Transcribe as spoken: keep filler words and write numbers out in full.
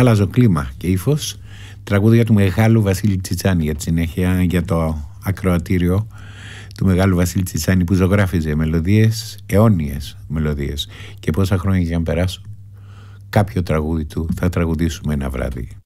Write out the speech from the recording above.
χαλάζω κλίμα και ύφος. Τραγούδια του μεγάλου Βασίλη Τσιτσάνη, για τη συνέχεια, για το ακροατήριο του μεγάλου Βασίλη Τσιτσάνη, που ζωγράφιζε μελωδίες, αιώνιες μελωδίες. Και πόσα χρόνια για να περάσουν, κάποιο τραγούδι του θα τραγουδήσουμε ένα βράδυ.